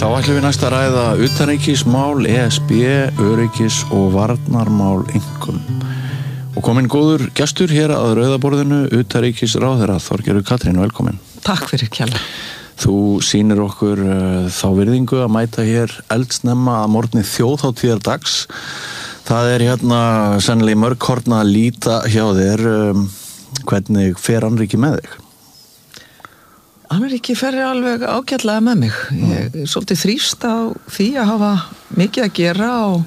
Þá ætlum við næst að ræða utanríkismál, ESB, öryggis- og varnarmál einkum. Og kominn góður gestur hér að rauðaborðinu, utanríkisráðherra Þorgerður Katrín, velkomin. Takk fyrir kjalla. Þú sýnir okkur þá virðingu að mæta hér eldsnemma að morgni þjóðhátíðardags. Það hérna sennilega mörghorn að líta hjá þér. Hvernig fer Annríki með þig? Annríki fer alveg ágætlega með mig. Ég er svolítið þrýst á því að hafa mikið að gera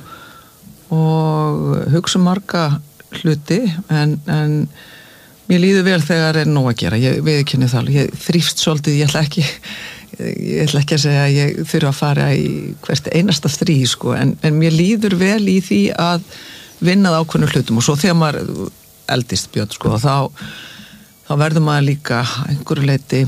og hugsa marga hluti en mér líður vel þegar er nóg að gera. Ég viðurkenni það. Ég þrýst svolítið, ég ætla ekki að segja að ég þurfa að fara í hvert einasta stríð sko, en mér líður vel í því að vinna það ákveðnum hlutum og svo þegar maður eldist Björn sko, þá verður maður líka einhverju leyti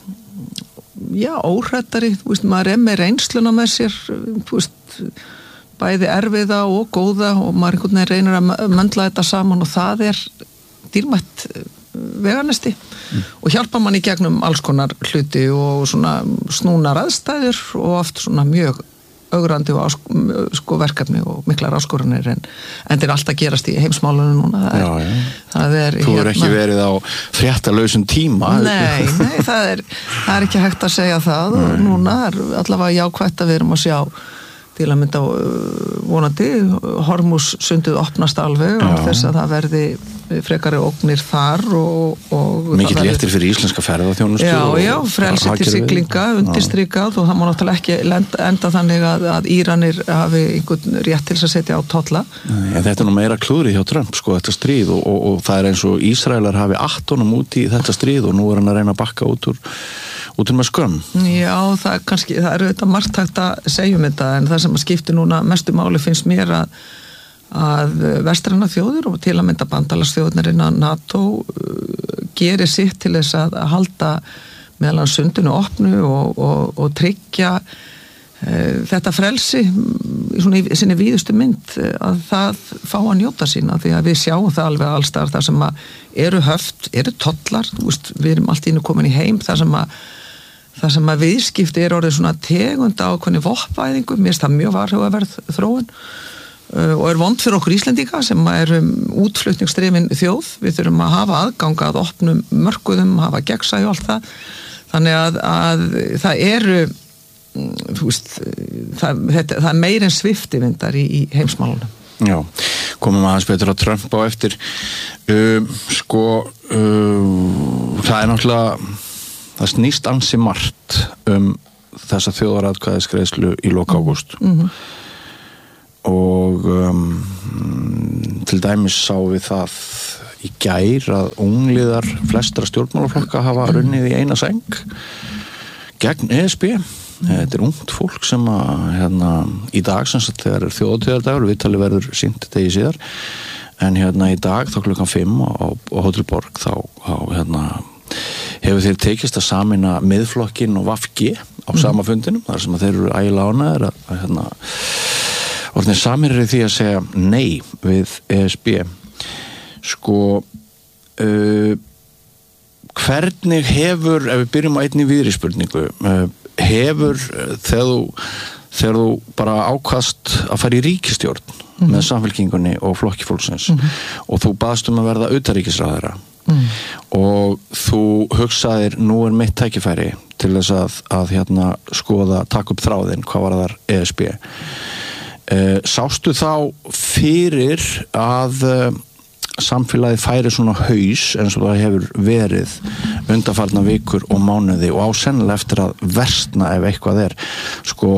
óhrættari, þú veist, maður með reynsluna með sér, þú veist, bæði erfiða og góða og maður einhvern veginn reynir að möndla þetta saman og það er dýrmætt veganesti og hjálpa mann í gegnum alls konar hluti og svona snúnar aðstæður og oft svona mjög augrandi og sko verkefni og miklar áskoranir en þetta er alltaf gerast í heimsmálunum núna. Það er Þú er ekki verið á fréttalausum tíma. Nei, það er ekki hægt að segja það og núna er allavega jákvætt að við erum að sjá til að mynda vonandi Hormús sundið opnast alveg og þess að það verði frekari ógnir þar og mikið léttir fyrir íslenska ferðaþjónustu frelsi til siglinga undirstrikað og það má náttúrulega ekki enda þannig að Íranir hafi einhvern rétt til að setja á tolla. En þetta er nú meira klúðrið hjá Trump sko, þetta stríð og það er eins og Ísraelar hafi 8 út í þetta stríð og nú er hann að reyna að bakka út úr með skömm. Já, það er auðvitað margt hægt að segja þetta en það sem að skipti núna mestu máli finnst mér að vestræna þjóðir og til að mynda bandalagsþjóðirnar innan NATO gerir sitt til þess að halda meðal sundinu opnu og tryggja þetta frelsi í sinni víðustu mynd að það fá að njóta sína því að við sjáum það alveg allstaðar þar sem að eru höft, eru tollar, við erum allt í einu komin í heim þar sem að viðskipti er orðið svona tegund á hvernig vopnvæðingu, mér finnst það mjög varhugaverð þróun og er vond fyrir okkur Íslendinga sem er útflutningsdrifin þjóð, við þurfum að hafa aðgang að opnum mörkuðum, hafa gegnsæ og allt það, þannig að það eru, þú veist, það er meir en sviftivindar í heimsmálunum. Já, komum aðeins betur á Trump á eftir, það er náttúrulega, það snýst ansi margt þessa þjóðaratkvæðisgreiðslu í lok ágúst. Og til dæmis sá við það í gær að ungliðar flestra stjórnmálaflokka hafa runnið í eina sæng gegn ESB. Þetta er ungt fólk sem að í dag sem sagt þegar er þjóðhátíðardagur, viðtalið verður sýnt degi síðar en í dag þá klukkan 5 á Hótel Borg þá hefur þeir tekist að sameina miðflokkin og VG á sama fundinum þar sem að þeir eru ægilega ánægðir að orðnir saminir í því að segja nei við ESB. Sko, hvernig hefur, ef við byrjum á einni víðri spurningu, hefur þegar þú bara ákvast að fara í ríkisstjórn með Samfylkingunni og Flokki fólksins og þú baðst að verða utanríkisráðherra og þú hugsaðir nú er mitt tækifæri til þess að skoða, taka upp þráðinn, hvað var þar ESB? Sástu þá fyrir að samfélagið færi svona haus eins og það hefur verið undanfarna vikur og mánuði og á sennilega eftir að versna ef eitthvað er sko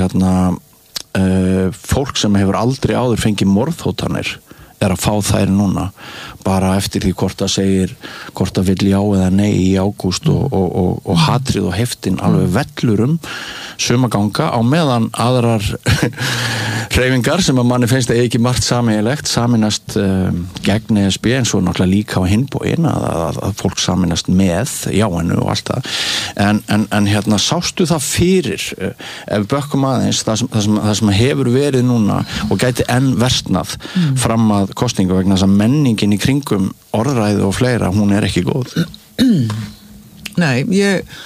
fólk sem hefur aldrei áður fengið morðhótanir er að fá þær núna bara eftir því hvort það segir hvort það vill já eða nei í ágúst og hatrið og heftin alveg vellur sumaganga á meðan aðrar hreyfingar sem að manni finnst að ekki margt sameiginlegt saminast gegn ESB eins og náttúrulega líka á hinbógin að fólk saminast með jáinu og allt það en sástu það fyrir ef bökkum aðeins það sem hefur verið núna og gæti enn versnað fram að kosningu vegna þess að menningin í kringum orðræðu og fleira, hún er ekki góð. Nei,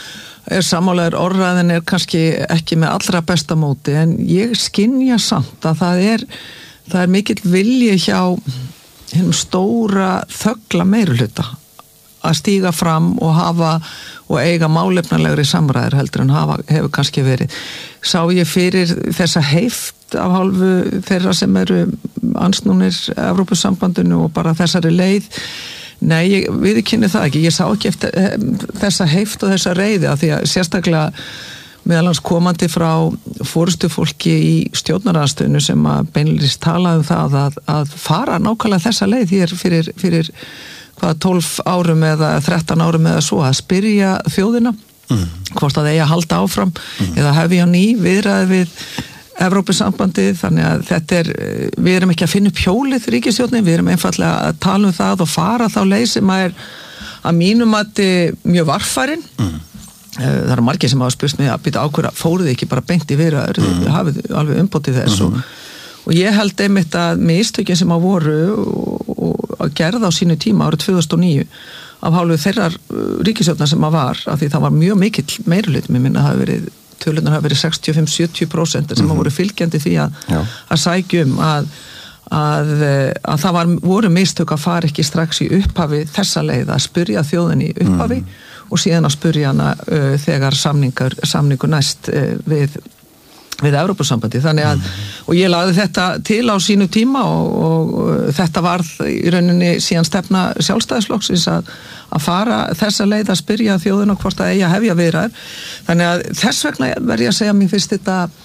sammálaður, orðræðin kannski ekki með allra besta móti, en ég skynja samt að það er mikill vilji hjá hennum stóra þögla meirihluta að stíga fram og eiga málefnalegri samræður heldur en hefur kannski verið. Sá ég fyrir þessa heift af hálfu þeirra sem eru ansnúnir Evrópusambandinu og bara þessari leið. Nei, ég viðurkenni það ekki. Ég sá ekki eftir þessa heift og þessa reiði af því að sérstaklega meðal annars komandi frá forystufólki í stjórnaraðstöðinu sem að beinlýst talaði það að fara nákvæmlega þessa leið hér fyrir 12 árum eða 13 árum eða svo að spyrja þjóðina hvort að eigi að halda áfram eða hefja ný viðræði við Evrópusambandið, þannig að við erum ekki að finna upp hjólið ríkisstjórnin, við erum einfallega að tala það og fara þá leið sem að mínum mati mjög varfærin. Það eru margir sem hafa spurt mig að býta ákveða fóruð ekki bara beint í viðræður, þið hafið alveg umbótið þess og ég held einmitt að mistökin sem að voru og gerða á sínu tíma árið 2009 af hálfu þeirrar ríkisstjórnar sem að var, af því það var mjög mikill meirihluti, mér minna að tölunar hafa verið 65-70% sem voru fylgjandi því að sækjum að það voru mistök að fara ekki strax í upphafi þessa leið að spyrja þjóðinni í upphafi og síðan að spyrja hana þegar samningur næst við Evrópusambandi. Þannig að og ég lagði þetta til á sínu tíma og þetta varð í rauninni síðan stefna Sjálfstæðisflokksins að fara þessa leið að spyrja þjóðina hvort að eigi að hefja viðræður. Þannig að þess vegna verð ég að segja mér fyrst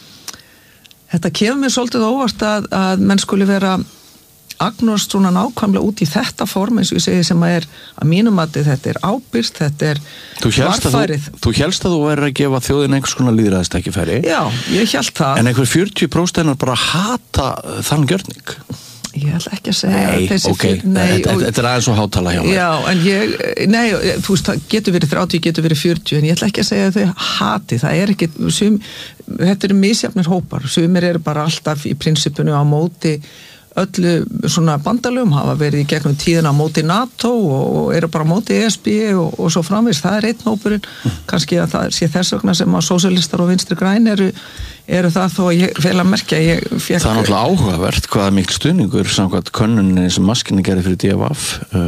þetta kemur mér svolítið óvart að menn skuli vera agnast svona nákvæmlega út í þetta form eins og ég segi sem að mínum að þetta ábyrgt, þetta varfærið. Þú hélst að þú verður að gefa þjóðin einhvers konar lýðræðistækifæri. Já, ég hélt það. En einhver 40% bara hata þann gjörning. Ég ætla ekki að segja þetta aðeins svo hátala hjá mér. Já, en þú veist, það getur verið 30, getur verið 40, en ég ætla ekki að segja að þau hati, það ekki, þetta eru misjafnir hópar, sumir eru bara alltaf í prinsipinu á móti öllu svona bandalögum, hafa verið í gegnum tíðina á móti NATO og eru bara á móti ESB og svo framvegis, það einn hópurinn, kannski að það sé þess vegna sem að sósíalistar og vinstri græn eru það þó að ég fel að merkja það er náttúrulega áhugavert hvaða mikil stuðningur samkvæmt könnuninni sem Maskinni gerði fyrir DFF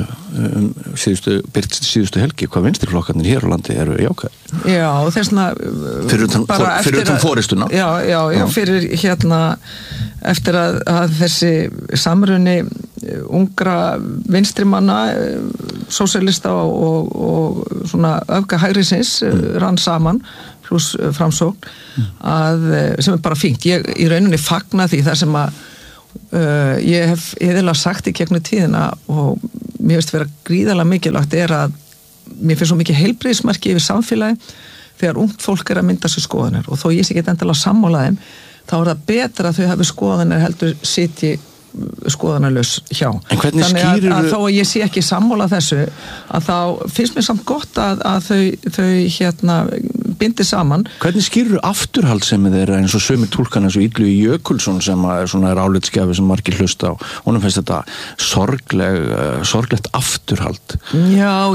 síðustu helgi, hvað vinstriflokkarnir hér á landi eru jákvæð. Já, þessna fyrir utan forystuna. Já, fyrir eftir að þessi samruni ungra vinstrimanna sósíalista og svona öfga hægrisins rann saman pluss framsókn sem bara fínt. Ég í rauninni fagna því þar sem að ég hef eðilega sagt í gegnum tíðina og mér finnst vera gríðarlega mikilvægt að mér finnst svo mikið heilbrigðismerki yfir samfélagi þegar ungt fólk að mynda sér skoðanir og þó ég sé ekki endilega sammála þeim þá það betra að þau hafi skoðanir heldur sitji skoðanarlaus hjá. En hvernig skýrir að þó að ég sé ekki sammála þessu að þá finnst mér samt gott að þau bindi saman. Hvernig skýrir afturhaldssemi þeirra eins og sömu túlkan eins og Illugi Jökulsson sem er álitsgjafi sem margir hlusta á. Honum finnst þetta sorglegt afturhald. Já,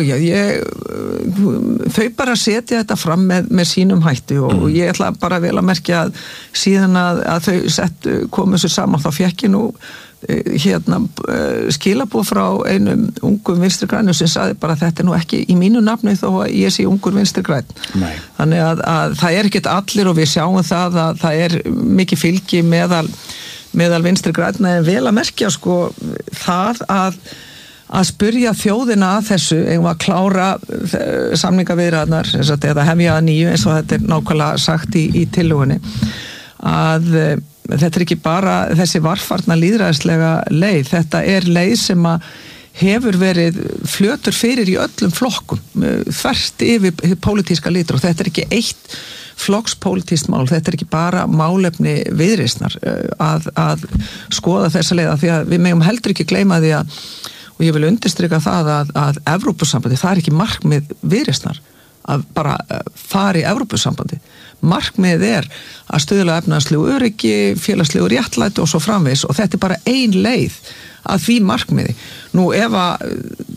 þau bara setja þetta fram með sínum hætti og ég ætla bara vel að merkja að síðan að þau komu sér saman þá fékk ég nú skilabóð frá einum ungum vinstri grænu sem sagði bara að þetta nú ekki í mínu nafni þó að ég sé ungur vinstri græn. Þannig að það ekkert allir og við sjáum það að það mikið fylgi meðal vinstri græna en vel að merkja það að spyrja þjóðina að þessu eigum að klára samningaviðræðurnar eða hefja að nýju eins og þetta nákvæmlega sagt í tillögunni að þetta ekki bara þessi varfarna lýðræðislega leið, þetta leið sem að hefur verið flötur fyrir í öllum flokkum, þvert yfir pólitíska litur og þetta ekki eitt flokkspólitískt mál, þetta ekki bara málefni Viðreisnar að skoða þessa leið, því að við megum heldur ekki gleyma því og ég vil undirstrika það að Evrópusambandi, það ekki markmið Viðreisnar að bara fara í Evrópusambandi. Markmiðið að stuðla efnahagslegu öryggi, félagslegu réttlæti og svo framvegis og þetta bara ein leið að því markmiði. Nú ef að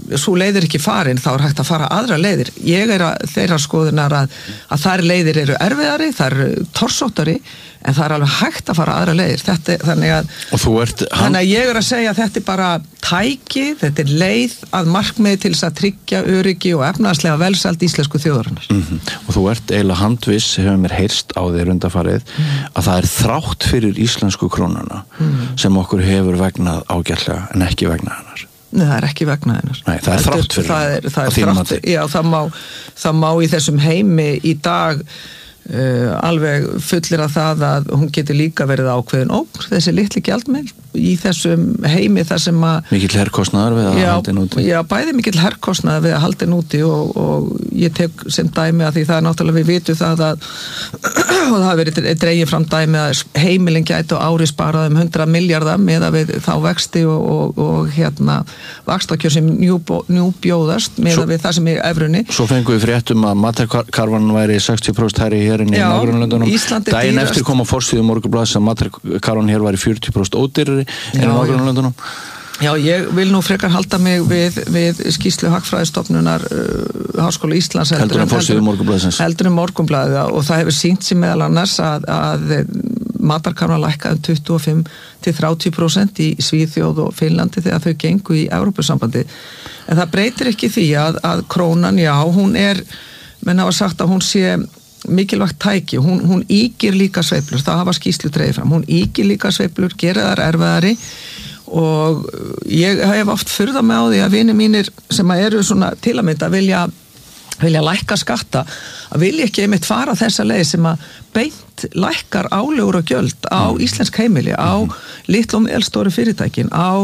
svo leiðir ekki farin, þá hægt að fara aðra leiðir. Ég þeirra skoðunar að þær leiðir eru erfiðari, þær eru torsóttari, en það alveg hægt að fara aðra leiðir. Þannig að ég að segja að þetta bara tæki, þetta leið að markmiði til þess að tryggja öryggi og efnahagslega velsæld íslensku þjóðarinnar. Og þú eiginlega handviss, hefur mér heyrst á þér undanfarið, að það þrátt fyrir íslensku krónuna sem okkur hefur vegnað ágætlega en ekki vegnað hennar. Nei, það ekki vegna hennar. Nei, það þrátt fyrir það. Já, það má í þessum heimi í dag alveg fullir að það að hún getur líka verið ákveðin ógn, þessi litli gjaldmiðill í þessum heimi þar sem að mikill herkostnaður við að halda henni úti. Já, bæði mikill herkostnaður við að halda henni úti og ég tek sem dæmi að því það náttúrulega við vitum það að og það hafi verið dregið fram dæmi að heimilin gætu á ári sparað 100 milljarða meðan við þá vexti og vaxtakjör sem nú bjóðast meðan við það sem er evrunni. Svo fengum við fréttum að matarkarvan væri 60% hærri hér en í nágrannalöndunum. Daginn eftir kom á forsíðu Morgunblaðs að matarkarvan hér væri 40% ódýrari en í nágrannalöndunum. Já, ég vil nú frekar halda mig við skýrslu Hagfræðistofnunar Háskóla Íslands heldur en forsíðu Morgunblaðsins. Heldur en Morgunblaðið og það hefur sýnt sig meðal annars að matarkarvan lækkaði 25-30% í Svíþjóð og Finnlandi þegar þau gengu í Evrópusambandi. En það breytir ekki því að krónan, já, hún menn hafa sagt að hún sé mikilvægt tæki, hún ýkir líka sveiflur, það hafa skýrslu dregið fram, hún ýkir líka sveiflur, gera þær erfiðari og ég hef oft furðað mig á því að vinir mínir sem eru svona til að mynda vilja lækka skatta, að vilja ekki einmitt fara þessa leið sem að beint lækkar álögur og gjöld á íslensk heimili, á litlu og meðalstóru fyrirtækin, á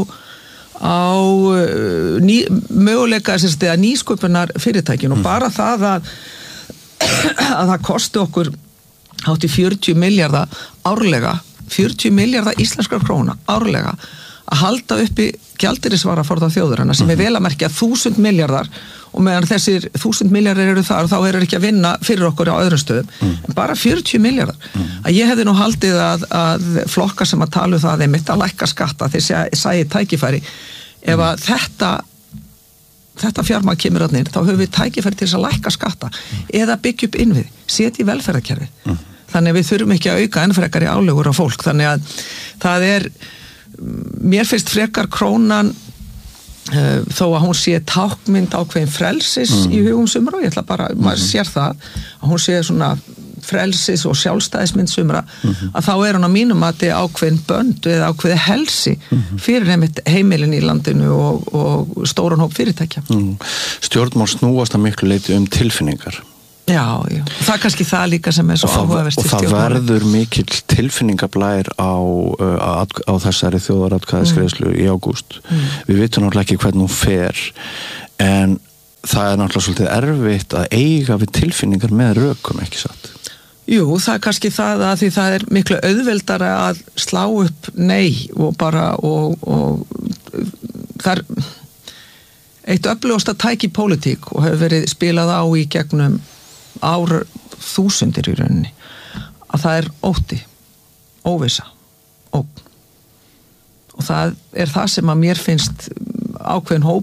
möguleika að nýsköpunar fyrirtækin og bara það að það kosti okkur hátt í 40 milljarða árlega, 40 milljarða íslenskra króna árlega að halda uppi gjaldeyrisvaraforða þjóðarinnar sem vel að merkja 1000 milljarðar og meðan þessir 1000 milljarðar eru þar þá eru ekki að vinna fyrir okkur á öðrum stöðum en bara 40 milljarðar að ég hefði nú haldið að flokkar sem að tala það einmitt að lækka skatta þegar sæi tækifæri ef að þetta fjármagn kemur að nýr, þá höfum við tækifæri til þess að lækka skatta eða byggja upp innvið, setja í velferðarkerfi. Þannig að við þurfum ekki að auka enn frekari álögur á fólk. Þannig að það mér finnst frekar krónan þó að hún sé tákmynd ákveðin frelsis í hugum sumra og ég ætla bara, maður sér það að hún sé svona frelsis og sjálfstæðismynd sumra að þá hún á mínum að þetta ákveðin bönd eða ákveði helsi fyrir heimilin í landinu og stóran hóp fyrirtækja. Stjórnmál snúast að miklu leyti tilfinningar. Já. Það er kannski það líka sem svo áhugaverst í stjórnmáli. Og það verður mikill tilfinningablær á þessari þjóðaratkvæðisgreiðslu í ágúst. Við vitum náttúrulega ekki hvernig hún fer en það náttúrulega svolítið erfitt að eiga við tilfinningar með rökum, ekki satt? Jú, það kannski það að því það miklu auðveldara að slá upp nei og bara og það eitt öflugasta tæki í pólitík og hefur verið spilað á í gegnum árþúsundir í rauninni að það ótti, óvissa, ógn og það það sem að mér finnst ákveðin